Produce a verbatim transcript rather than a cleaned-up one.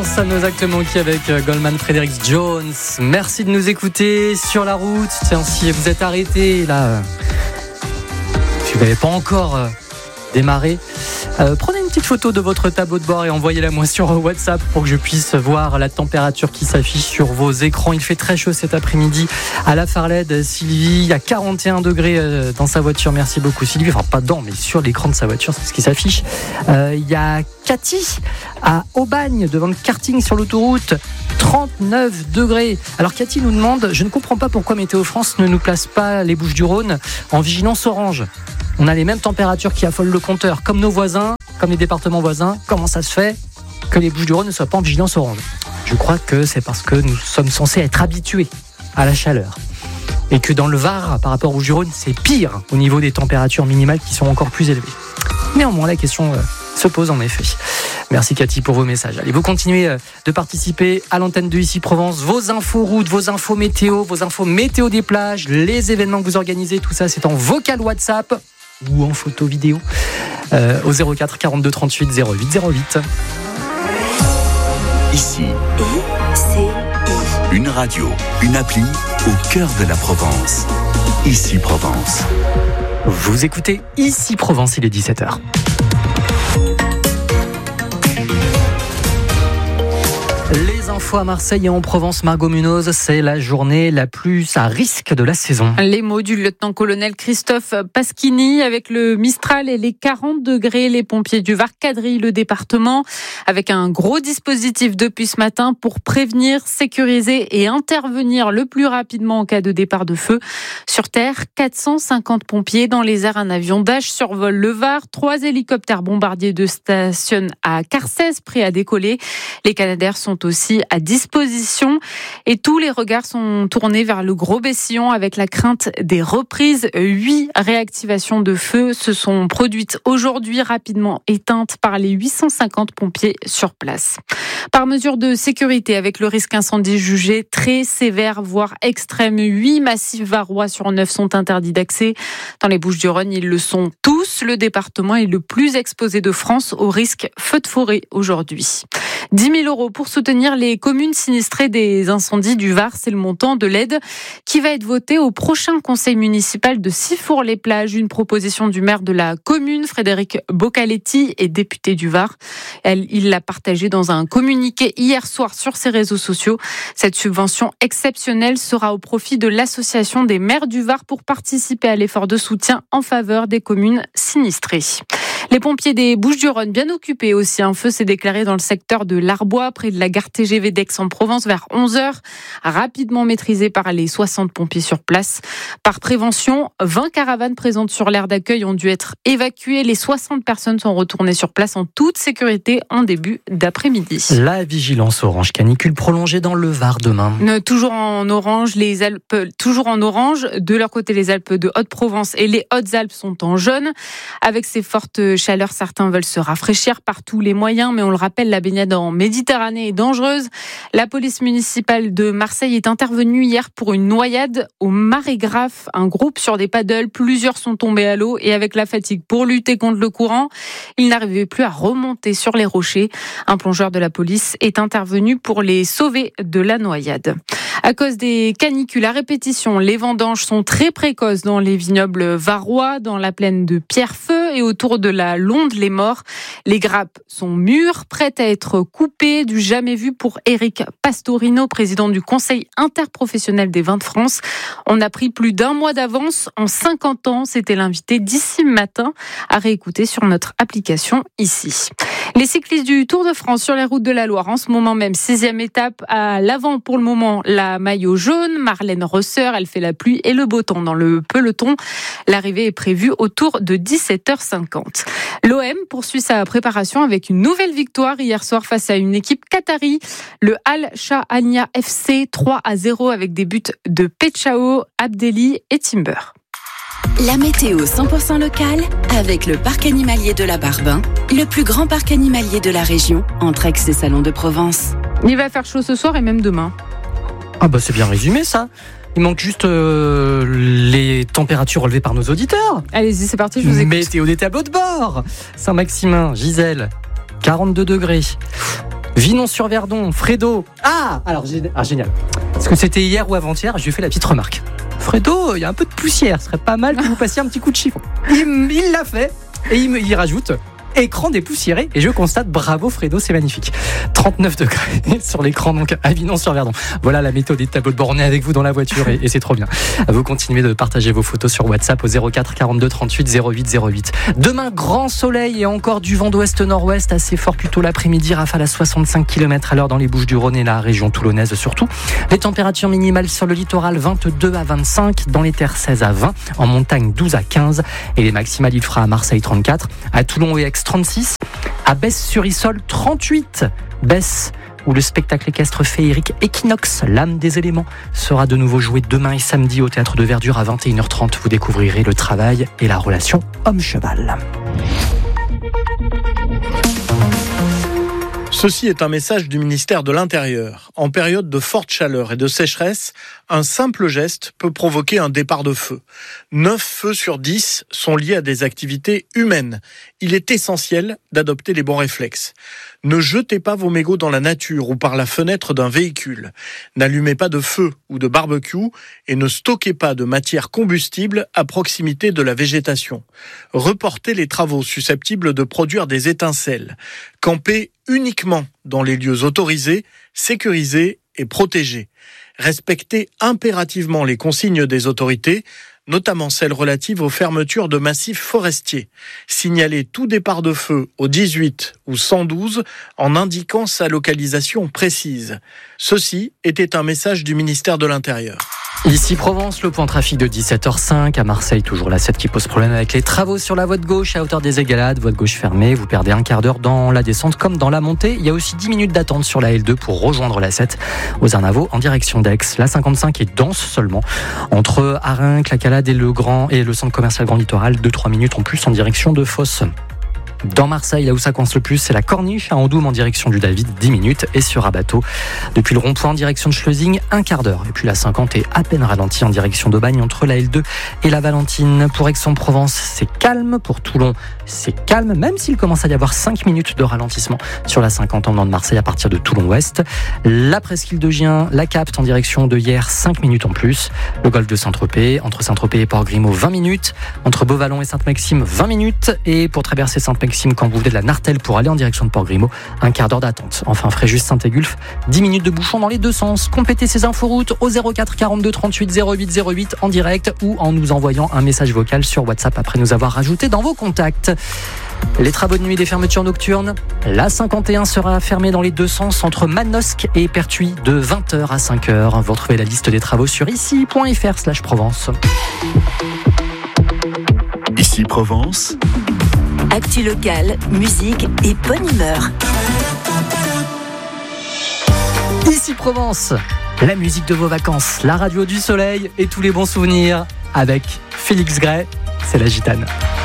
Ça nous a manqué avec Goldman Frederick Jones. Merci de nous écouter sur la route. Tiens, si vous êtes arrêté là, si vous n'avez pas encore euh, démarré, euh, prenez une petite photo de votre tableau de bord et envoyez-la moi sur WhatsApp pour que je puisse voir la température qui s'affiche sur vos écrans. Il fait très chaud cet après-midi à la Farled. Sylvie, il y a quarante et un degrés dans sa voiture. Merci beaucoup Sylvie. Enfin pas dedans, mais sur l'écran de sa voiture, c'est ce qui s'affiche. Euh, il y a Cathy à Aubagne devant le karting sur l'autoroute. trente-neuf degrés. Alors Cathy nous demande, je ne comprends pas pourquoi Météo France ne nous place pas les Bouches-du-Rhône en vigilance orange. On a les mêmes températures qui affolent le compteur, comme nos voisins, comme les départements voisins. Comment ça se fait que les Bouches-du-Rhône ne soient pas en vigilance orange ? Je crois que c'est parce que nous sommes censés être habitués à la chaleur. Et que dans le Var, par rapport aux Bouches-du-Rhône, c'est pire au niveau des températures minimales qui sont encore plus élevées. Néanmoins, la question euh, se pose en effet. Merci Cathy pour vos messages. Allez, vous continuez de participer à l'antenne de Ici Provence. Vos infos routes, vos infos météo, vos infos météo des plages, les événements que vous organisez, tout ça c'est en vocal WhatsApp ou en photo vidéo euh, au zéro quatre quarante-deux trente-huit zéro huit zéro huit. Ici, une radio, une appli au cœur de la Provence. Ici Provence. Vous écoutez Ici Provence, il est dix-sept heures. Les infos à Marseille et en Provence, Margot Munoz, c'est la journée la plus à risque de la saison. Les mots du lieutenant-colonel Christophe Paschini avec le Mistral et les quarante degrés. Les pompiers du Var quadrillent le département avec un gros dispositif depuis ce matin pour prévenir, sécuriser et intervenir le plus rapidement en cas de départ de feu. Sur terre, quatre cent cinquante pompiers. Dans les airs, un avion Dash survole le Var. Trois hélicoptères bombardiers de stationnent à Carcès, prêts à décoller. Les Canadair sont aussi à disposition et tous les regards sont tournés vers le Gros Bessillon avec la crainte des reprises. Huit réactivations de feu se sont produites aujourd'hui, rapidement éteintes par les huit cent cinquante pompiers sur place. Par mesure de sécurité, avec le risque incendie jugé très sévère, voire extrême, huit massifs varois sur neuf sont interdits d'accès. Dans les Bouches-du-Rhône, ils le sont tous. Le département est le plus exposé de France au risque feu de forêt aujourd'hui. dix mille euros pour soutenir les communes sinistrées des incendies du Var. C'est le montant de l'aide qui va être votée au prochain conseil municipal de Sifour-les-Plages. Une proposition du maire de la commune, Frédéric Boccaletti, est député du Var. Elle, il l'a partagée dans un communiqué hier soir sur ses réseaux sociaux. Cette subvention exceptionnelle sera au profit de l'association des maires du Var pour participer à l'effort de soutien en faveur des communes sinistrées. Les pompiers des Bouches-du-Rhône, bien occupés aussi. Un feu s'est déclaré dans le secteur de l'Arbois, près de la gare T G V d'Aix-en-Provence, vers onze heures. Rapidement maîtrisé par les soixante pompiers sur place. Par prévention, vingt caravanes présentes sur l'aire d'accueil ont dû être évacuées. Les soixante personnes sont retournées sur place en toute sécurité en début d'après-midi. La vigilance orange canicule prolongée dans le Var demain. Toujours en orange, les Alpes, toujours en orange. De leur côté, les Alpes de Haute-Provence et les Hautes-Alpes sont en jaune. Avec ces fortes chaleur, certains veulent se rafraîchir par tous les moyens, mais on le rappelle, la baignade en Méditerranée est dangereuse. La police municipale de Marseille est intervenue hier pour une noyade au Marégraphe. Un groupe sur des paddles, plusieurs sont tombés à l'eau et avec la fatigue pour lutter contre le courant, ils n'arrivaient plus à remonter sur les rochers. Un plongeur de la police est intervenu pour les sauver de la noyade. À cause des canicules à répétition, les vendanges sont très précoces dans les vignobles varois, dans la plaine de Pierrefeu et autour de la Londe-les-Morts. Les grappes sont mûres, prêtes à être coupées, du jamais vu pour Éric Pastorino, président du Conseil interprofessionnel des vins de France. On a pris plus d'un mois d'avance en cinquante ans. C'était l'invité d'ici matin à réécouter sur notre application ici. Les cyclistes du Tour de France sur les routes de la Loire, en ce moment même, sixième étape à l'avant pour le moment, la maillot jaune. Marlène Rosser, elle fait la pluie et le beau temps dans le peloton. L'arrivée est prévue autour de dix-sept heures cinquante. L'O M poursuit sa préparation avec une nouvelle victoire hier soir face à une équipe qatari. Le Al Shahania F C trois à zéro avec des buts de Pechao, Abdelli et Timber. La météo cent pour cent locale avec le parc animalier de la Barbin, le plus grand parc animalier de la région, entre Aix et Salon de Provence. Il va faire chaud ce soir et même demain. Ah bah c'est bien résumé ça. Il manque juste euh, les températures relevées par nos auditeurs. Allez-y, c'est parti, je vous écoute. Météo des tableaux de bord. Saint-Maximin, Gisèle, quarante-deux degrés. Vinon-sur-Verdon, Fredo. Ah, alors ah, génial. Est-ce que c'était hier ou avant-hier? Je lui ai fait la petite remarque. Fredo, il y a un peu de poussière, ce serait pas mal que vous passiez un petit coup de chiffon. Il, il l'a fait et il, me, il rajoute écran dépoussiéré et je constate bravo Fredo, c'est magnifique. trente-neuf degrés sur l'écran donc à Vinon-sur-Verdon. Voilà la méthode des tableaux de bord. On est avec vous dans la voiture et, et c'est trop bien. Vous continuez de partager vos photos sur WhatsApp au zéro quatre quarante-deux trente-huit zéro huit zéro huit. Demain, grand soleil et encore du vent d'ouest-nord-ouest assez fort plutôt l'après-midi, rafale à soixante-cinq kilomètres à l'heure dans les Bouches-du-Rhône et la région toulonnaise surtout. Les températures minimales sur le littoral vingt-deux à vingt-cinq, dans les terres seize à vingt, en montagne douze à quinze et les maximales il fera à Marseille trente-quatre, à Toulon et Aix trente-six, à Besse-sur-Issol trente-huit, Besse où le spectacle équestre féerique Equinox, l'âme des éléments, sera de nouveau joué demain et samedi au Théâtre de Verdure à vingt et une heures trente. Vous découvrirez le travail et la relation homme-cheval. Ceci est un message du ministère de l'Intérieur. En période de forte chaleur et de sécheresse, un simple geste peut provoquer un départ de feu. neuf feux sur dix sont liés à des activités humaines. Il est essentiel d'adopter les bons réflexes. Ne jetez pas vos mégots dans la nature ou par la fenêtre d'un véhicule. N'allumez pas de feu ou de barbecue et ne stockez pas de matière combustible à proximité de la végétation. Reportez les travaux susceptibles de produire des étincelles. Campez uniquement dans les lieux autorisés, sécurisés et protégés. Respectez impérativement les consignes des autorités, notamment celles relatives aux fermetures de massifs forestiers. Signalez tout départ de feu au dix-huit ou cent douze en indiquant sa localisation précise. Ceci était un message du ministère de l'Intérieur. Ici Provence, le point trafic de dix-sept heures cinq. À Marseille, toujours la sept qui pose problème avec les travaux sur la voie de gauche à hauteur des Égalades. Voie de gauche fermée, vous perdez un quart d'heure dans la descente comme dans la montée. Il y a aussi dix minutes d'attente sur la L deux pour rejoindre la sept aux Arnavaux en direction d'Aix. La cinquante-cinq est dense seulement. Entre Arinques, la Calade et le Grand et le centre commercial Grand Littoral, deux à trois minutes en plus en direction de Fos. Dans Marseille, là où ça coince le plus, c'est la Corniche à Andoum en direction du David, dix minutes, et sur Rabateau, depuis le rond-point en direction de Schleusing, un quart d'heure. Et puis la cinquante est à peine ralentie en direction d'Aubagne entre la L deux et la Valentine. Pour Aix-en-Provence, c'est calme. Pour Toulon, c'est calme, même s'il commence à y avoir cinq minutes de ralentissement sur la cinquante en venant de Marseille à partir de Toulon-Ouest. La presqu'île de Gien, la Capte en direction de hier, cinq minutes en plus. Le golfe de Saint-Tropez, entre Saint-Tropez et Port-Grimaud, vingt minutes. Entre Beauvallon et Sainte-Maxime, vingt minutes. Et pour traverser Sainte-Maxime, quand vous venez de la Nartelle pour aller en direction de Port-Grimaud, un quart d'heure d'attente. Enfin, Fréjus-Saint-Égulphe, dix minutes de bouchon dans les deux sens. Complétez ces inforoutes au zéro quatre quarante-deux trente-huit zéro huit zéro huit en direct ou en nous envoyant un message vocal sur WhatsApp après nous avoir rajouté dans vos contacts. Les travaux de nuit et des fermetures nocturnes. La cinquante et un sera fermée dans les deux sens entre Manosque et Pertuis de vingt heures à cinq heures. Vous retrouvez la liste des travaux sur ici point f r slash Provence. Ici Provence. Actu locale, musique et bonne humeur. Ici Provence, la musique de vos vacances, la radio du soleil et tous les bons souvenirs avec Félix Gray, c'est la gitane.